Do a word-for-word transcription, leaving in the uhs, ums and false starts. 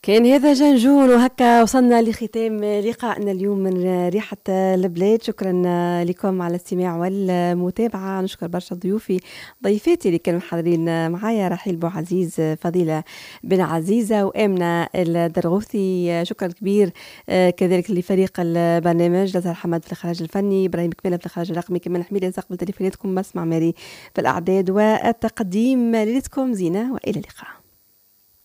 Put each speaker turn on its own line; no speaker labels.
كان هذا جنجون، وهكا وصلنا لختام لقائنا اليوم من ريحة البلاد. شكرا لكم على الاستماع والمتابعة. نشكر برشا ضيوفي ضيفاتي اللي كانوا حاضرين معايا، رحيل بوعزيز، فضيلة بن عزيزة، وآمنة الدرغوثي. شكرا كبير كذلك لفريق البرنامج، لزهر حمد في الإخراج الفني، إبراهيم كمالة في الإخراج الرقمي، كمان حميد يستقبل تليفوناتكم، بسمع ماري في الأعداد والتقديم. ليلتكم زينة وإلى اللقاء.